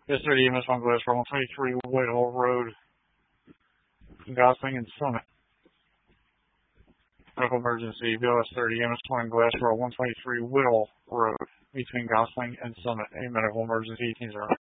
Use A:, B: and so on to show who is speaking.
A: BS30 EMS1 Glasgow 123 Whitehall Road, Gosling and Summit. Medical emergency, BLS30 EMS1 Glasgow 123 Whitehall Road, between Gosling and Summit. A medical emergency, 18-0.